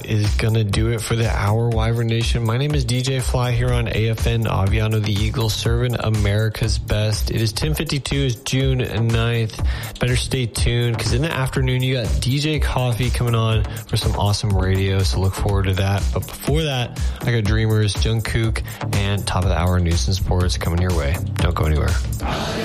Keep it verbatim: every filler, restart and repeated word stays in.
that is going to do it for the hour, Wyvern Nation. My name is D J Fly here on A F N Aviano, the Eagle, serving America's best. It is ten fifty-two, it's June ninth. Better stay tuned, because in the afternoon, you got D J Coffee coming on for some awesome radio, so look forward to that. But before that, I got Dreamers, Jungkook, and top of the hour news and sports coming your way. Don't go anywhere.